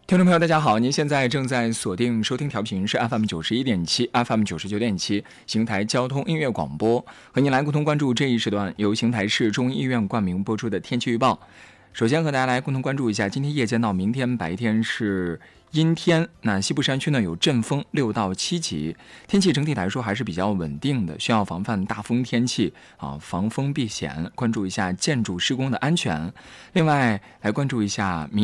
听众朋友，大家好，您现在正在锁定收听调频是 FM91.7、FM99.7邢台交通音乐广播，和您来共同关注这一时段由邢台市中医院冠名播出的天气预报。首先和大家来共同关注一下，今天夜间到明天白天是阴天，那西部山区呢有阵风6到7级，天气整体来说还是比较稳定的，需要防范大风天气防风避险，关注一下建筑施工的安全。另外来关注一下